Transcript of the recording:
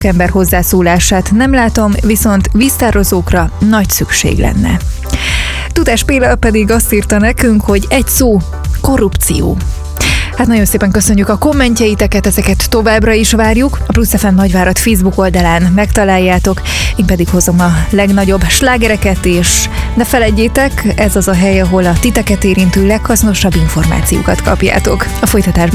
ember hozzászólását nem látom, viszont víztározókra nagy szükség lenne. Tudás Péla pedig azt írta nekünk, hogy egy szó, korrupció. Hát nagyon szépen köszönjük a kommentjeiteket, ezeket továbbra is várjuk. A Plusz FM Nagyvárad Facebook oldalán megtaláljátok, én pedig hozom a legnagyobb slágereket, és ne feledjétek, ez az a hely, ahol a titeket érintő leghasznosabb információkat kapjátok. A folytatásban